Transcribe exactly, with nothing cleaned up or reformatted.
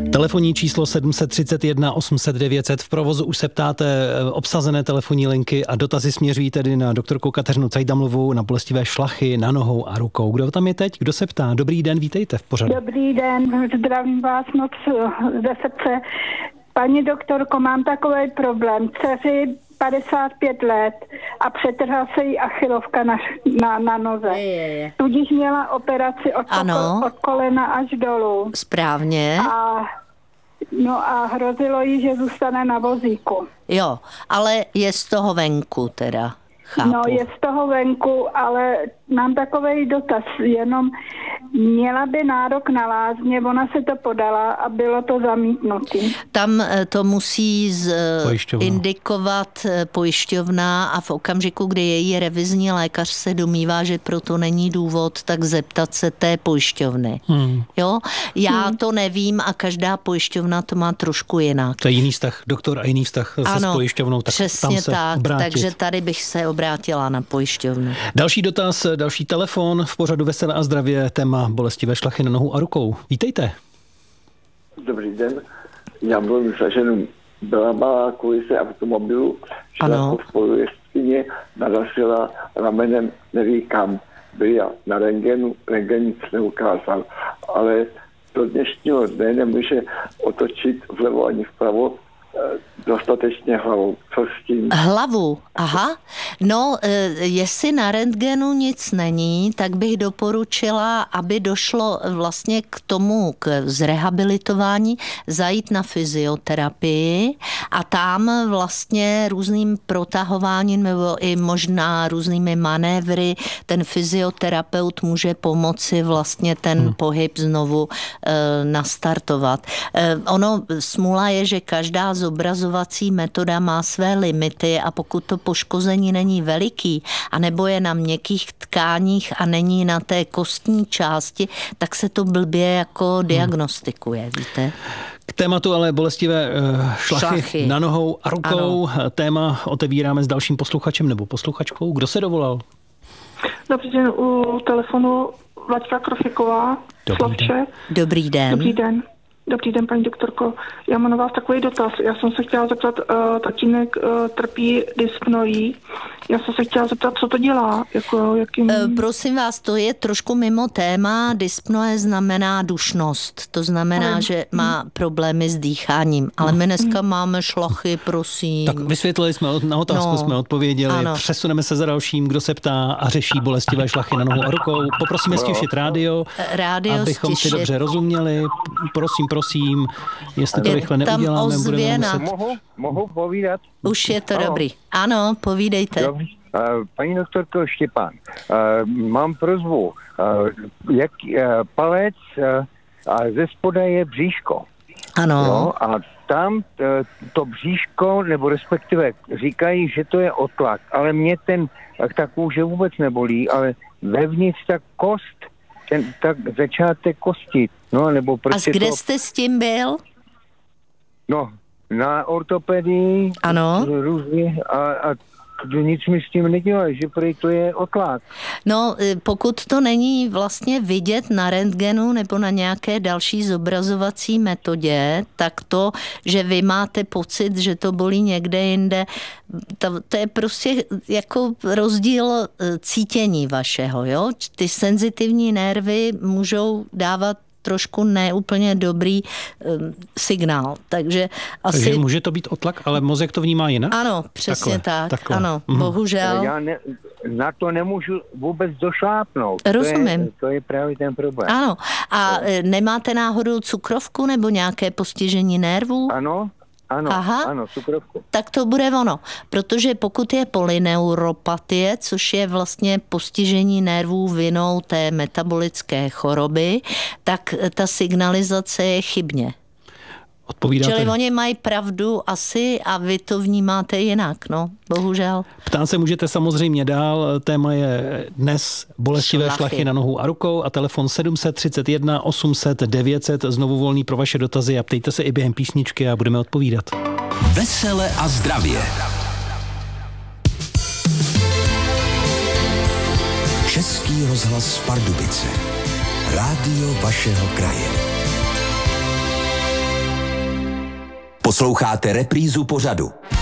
Telefonní číslo sedm set třicet jedna osm set devět set. V provozu už se ptáte obsazené telefonní linky a dotazy směřují tedy na doktorku Kateřinu Cajdamlovou na bolestivé šlachy na nohou a rukou. Kdo tam je teď? Kdo se ptá? Dobrý den, vítejte v pořadu. Dobrý den, zdravím vás moc ze srdce. Paní doktorko, mám takový problém. Dceři padesát pět let a přetrhla se jí achilovka na, na, na noze. Je, je, je. Tudíž měla operaci od, poko, od kolena až dolů. Správně. A, no a hrozilo jí, že zůstane na vozíku. Jo, ale je z toho venku teda. Chápu. No, je z toho venku, ale mám takovej dotaz, jenom měla by nárok na lázně, ona se to podala a bylo to zamítnutý. Tam to musí z, indikovat pojišťovna a v okamžiku, kdy její revizní lékař se domývá, že proto není důvod, tak zeptat se té pojišťovny. Hmm. Jo? Já hmm. to nevím a každá pojišťovna to má trošku jinak. To je jiný vztah, doktor, a jiný vztah se ano, s pojišťovnou, tak přesně tam se tak, obrátit. Takže tady bych se obrátila na pojišťovnu. Další dotaz, další telefon v pořadu Veselé a zdravě, téma bolestivé šlachy na nohu a rukou. Vítejte. Dobrý den, já mluvím se ženou. Byla malá kolise automobilu, šla po spolujezdkyně, narazila ramenem, neví kam. Byla na rentgenu, rentgen nic neukázal, ale do dnešního dne nemůže otočit vlevo ani vpravo dostatečně hlavou. Co s tím? Hlavu, aha. No, jestli na rentgenu nic není, tak bych doporučila, aby došlo vlastně k tomu, k zrehabilitování, zajít na fyzioterapii a tam vlastně různým protahováním nebo i možná různými manévry ten fyzioterapeut může pomoci vlastně ten hmm. pohyb znovu e, nastartovat. E, ono, smůla je, že každá zobrazovací metoda má své limity a pokud to poškození není veliký, anebo je na měkkých tkáních a není na té kostní části, tak se to blbě jako diagnostikuje, víte? K tématu ale bolestivé uh, šlachy, šlachy na nohou a rukou. Ano. Téma otevíráme s dalším posluchačem nebo posluchačkou. Kdo se dovolal? Dobrý den, u telefonu Vlaďka Krofiková. Dobrý den. Dobrý den. Dobrý den. Dobrý den, paní doktorko. Já mám na vás takový dotaz. Já jsem se chtěla zeptat, uh, tatínek uh, trpí dyspnoí. Já jsem se chtěla zeptat, co to dělá. Jako, jakým... uh, prosím vás, to je trošku mimo téma. Dyspnoe znamená dušnost. To znamená, Ale... že má problémy s dýcháním. Ale my dneska máme šlachy, prosím. Tak vysvětlili jsme, na otázku no, jsme odpověděli. Ano. Přesuneme se za dalším, kdo se ptá a řeší bolestivé šlachy na nohu a rukou. Poprosíme stišit rádio, rádio abychom stišit. si dobře rozuměli. Prosím, prosím, jestli to je rychle neuděláme, budeme muset... Mohu, mohu povídat? Už je to ano. Dobrý. Ano, povídejte. Dobrý. Uh, paní doktorko Štěpán, uh, mám prosbu. Uh, jak uh, palec uh, a ze spoda je bříško. Ano. Jo, a tam uh, to bříško, nebo respektive říkají, že to je otlak, ale mě ten, ta kůže vůbec nebolí, ale vevnitř ta kost, ten tak začátek kosti. No, nebo prostě a kde to... jste s tím byl? No, na ortopedii. Ano. Různě a, a nic mi s tím nedělají, že prý to je otlak. No, pokud to není vlastně vidět na rentgenu nebo na nějaké další zobrazovací metodě, tak to, že vy máte pocit, že to bolí někde jinde, to, to je prostě jako rozdíl cítění vašeho, jo? Ty senzitivní nervy můžou dávat trošku neúplně dobrý um, signál. Takže asi... Takže může to být otlak, ale mozek to vnímá jinak? Ano, přesně takhle, tak. Takhle. Ano, mm. bohužel. Já ne, na to nemůžu vůbec došlápnout. Rozumím. To je, to je právě ten problém. Ano. A no. Nemáte náhodou cukrovku nebo nějaké postižení nervů? Ano. Ano, Aha, ano, cukrovku. Tak to bude ono, protože pokud je polyneuropatie, což je vlastně postižení nervů vinou té metabolické choroby, tak ta signalizace je chybně. Odpovídáte. Čili oni mají pravdu asi a vy to vnímáte jinak, no, bohužel. Ptát se můžete samozřejmě dál, téma je dnes bolestivé šlachy, šlachy na nohu a rukou a telefon sedm set třicet jedna osm set devět set, znovu volný pro vaše dotazy a ptejte se i během písničky a budeme odpovídat. Vesele a zdravě. Český rozhlas Pardubice. Rádio vašeho kraje. Posloucháte reprízu pořadu.